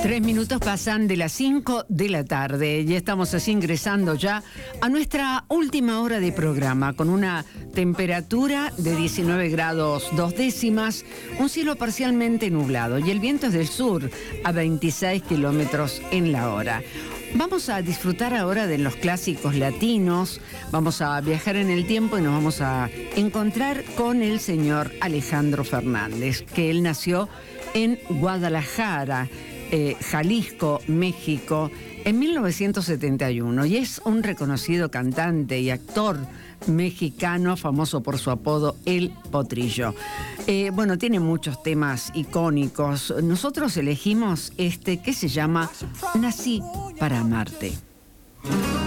3 minutos pasan de las 5 de la tarde y estamos así ingresando ya a nuestra última hora de programa con una temperatura de 19 grados 2 décimas, un cielo parcialmente nublado y el viento es del sur a 26 kilómetros en la hora. Vamos a disfrutar ahora de los clásicos latinos, vamos a viajar en el tiempo y nos vamos a encontrar con el señor Alejandro Fernández, que él nació en Guadalajara, Jalisco, México, en 1971 y es un reconocido cantante y actor mexicano famoso por su apodo El Potrillo. Bueno, tiene muchos temas icónicos. Nosotros elegimos este que se llama Nací para amarte.